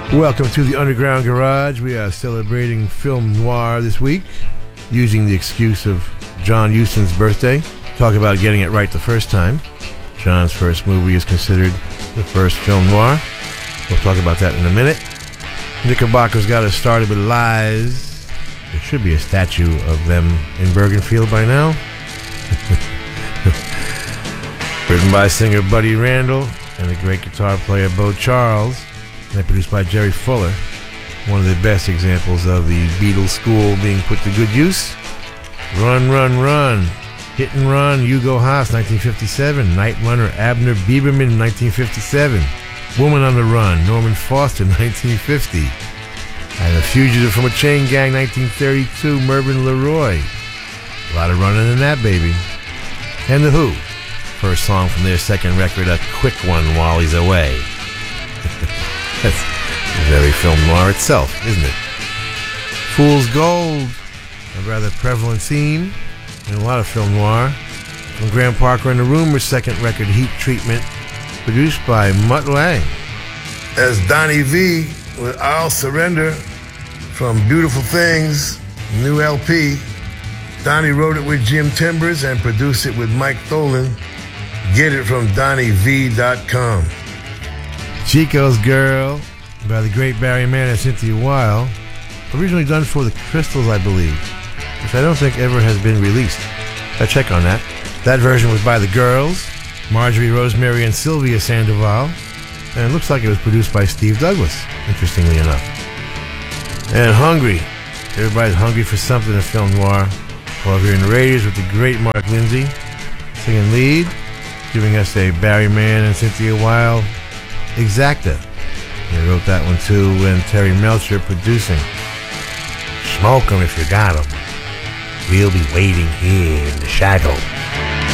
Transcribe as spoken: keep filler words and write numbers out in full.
Welcome to the Underground Garage. We are celebrating film noir this week, using the excuse of John Huston's birthday. Talk about getting it right the first time. John's first movie is considered the first film noir. We'll talk about that in a minute. Knickerbocker's got us started with Lies. There should be a statue of them in Bergenfield by now. Written by singer Buddy Randall and the great guitar player Bo Charles. And produced by Jerry Fuller. One of the best examples of the Beatles school being put to good use. Run, Run, Run. Hit and Run, Hugo Haas, nineteen fifty-seven. Night Runner, Abner Bieberman, nineteen fifty-seven. Woman on the Run, Norman Foster, nineteen fifty. And A Fugitive from a Chain Gang, nineteen thirty-two, Mervyn LeRoy. A lot of running in that, baby. And The Who. First song from their second record, A Quick One While He's Away. That's very film noir itself, isn't it? Fool's Gold, a rather prevalent theme in a lot of film noir. From Graham Parker and the Rumors' second record, Heat Treatment, produced by Mutt Lange. As Donnie V with I'll Surrender from Beautiful Things, new L P. Donnie wrote it with Jim Timbers and produced it with Mike Tholen. Get it from Donnie V dot com. Chico's Girl by the great Barry Mann and Cynthia Weil, originally done for the Crystals, I believe, which I don't think ever has been released. I check on that. That version was by the Girls, Marjorie, Rosemary, and Sylvia Sandoval, and it looks like it was produced by Steve Douglas, interestingly enough. And Hungry. Everybody's hungry for something in film noir. Well, here in the Raiders with the great Mark Lindsay singing lead, giving us a Barry Mann and Cynthia Weil Exacta. He wrote that one too, and Terry Melcher producing. Smoke 'em if you got 'em. We'll be waiting here in the shadow.